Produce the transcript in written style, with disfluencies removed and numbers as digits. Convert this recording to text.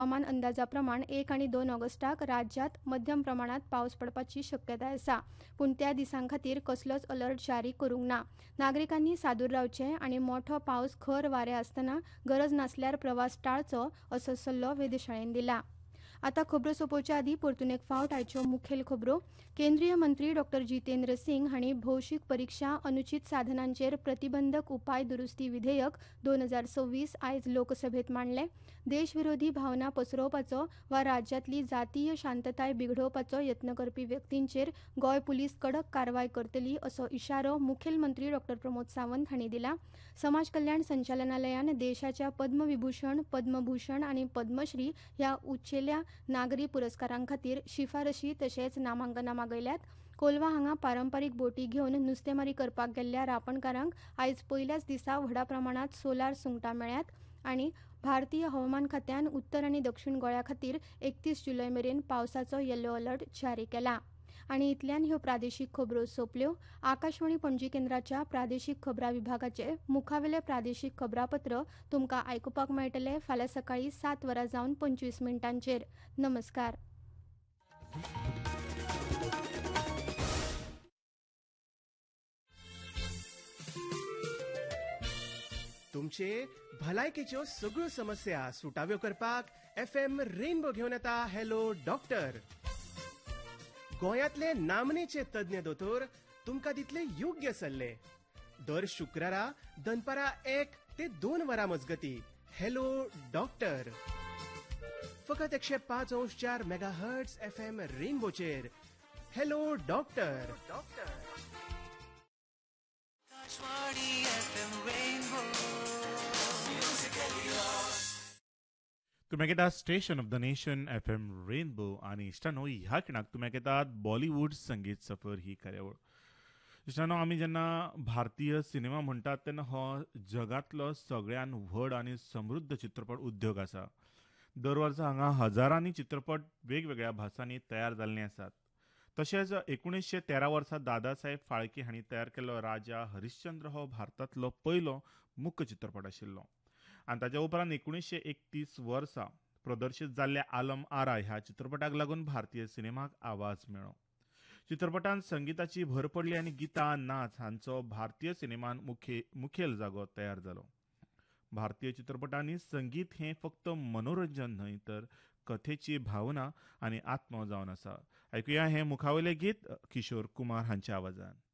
हवामान अंदाजाप्रमाण 1 आनी 2 ऑगस्टाक राज्यात मध्यम प्रमाणात पावस पडपाची शक्यताय आसा. पूण त्या दिसां खातीर कसलोच अलर्ट जारी करूंक ना. नागरिकांनी सादूर रावचें आनी मोठो पावस खर वारें आसतना गरज नासल्यार प्रवास टाळचो असो सल्लो वेधशाळेन दिला. आतां खबरो सोंपोवच्या आदीं परतून एक फावट आयच्यो मुखेल खबरो. केंद्रीय मंत्री डॉ. जितेंद्र सिंग हांणी भौशीक परीक्षा अनुचित साधनांचेर प्रतिबंधक उपाय दुरुस्ती विधेयक 2026 आयज लोकसभेत मांडलें. देशविरोधी भावना पसरोवपाचो वा राज्यांतली जातीय शांतताय बिगडोवपाचो यत्न करपी व्यक्तींचेर गोंय पुलीस कडक कारवाय करतली असो इशारो मुखेलमंत्री डॉ. प्रमोद सावंत हांणी दिला. समाज कल्याण संचालनालयान देशाच्या पद्मविभूषण, पद्मभूषण आनी पद्मश्री ह्या उंचेल्या नागरी पुरस्कारां खातीर शिफारशी तशेंच नामांकनां मागयल्यात. कोलवा हांगा पारंपारीक बोटी घेवन नुस्तेमारी करपाक गेल्ल्या रांपणकारांक आयज पयल्याच दिसा व्हड प्रमाणात सोलार सुंगटां मेळ्ळ्यात आनी भारतीय हवामान खात्यान उत्तर आनी दक्षिण गोंया खातीर 31 जुलय मेरेन पावसाचो येलो अलर्ट जारी केला. आनी इतल्यान ह्यो प्रादेशीक खबरो सोंपल्यो. आकाशवाणी पणजी केंद्राच्या प्रादेशीक खबरां विभागाचे मुखावेले प्रादेशीक खबरापत्र तुमकां आयकुपाक मेळटले फाल्यां सकाळीं 7:25 नमस्कार. तुमचे भलायकेच्यो सगळ्यो समस्या सुटाव्यो करपाक FM रेनबो घेवन येता हॅलो डॉक्टर. गोंयांतले नामनेचे तज्ञ दोतोर तुमकां दितले योग्य सल्ले. दर शुक्रारा दनपारां 1 ते 2 वरां मजगती हॅलो डॉक्टर. फकत 105.4 मेगाहर्ट्ज FM रेनबोचेर हॅलो डॉक्टर. तुम्ही घेतात station of the nation FM rainbow आणि इष्टानो ह्या खिणाक तुम्ही घेतात बॉलिवूड संगीत सफर ही कार्यावळ. इष्टानो आमी जेन्ना भारतीय सिनेमा म्हणटात तेन्ना हो जगातलो सगळ्यान व्हड आनी समृद्ध चित्रपट उद्योग आसा. दर वर्सा हांगा हजारांनी चित्रपट वेगवेगळ्या भासांनी तयार जाल्ले आसात. तशेंच 1913 वर्सा दादासाहेब फाळके हांणी तयार केल्लो राजा हरिश्चंद्र हो भारतांतलो पयलो मुख्य चित्रपट आशिल्लो. आनी ताच्या उपरांत 1931 वर्सा प्रदर्शीत जाल्ल्या आलम आरा ह्या चित्रपटाक लागून भारतीय सिनेमाक आवाज मेळ्ळो. चित्रपटांत संगीताची भर पडली आनी गितां नाच हांचो भारतीय सिनेमान मुखेल जागो तयार जालो. भारतीय चित्रपटांनी संगीत हें फक्त मनोरंजन न्हय तर कथेची भावना आनी आत्मा जावन आसा. आयकुया हें मुखावेलें गीत किशोर कुमार हांच्या आवाजान.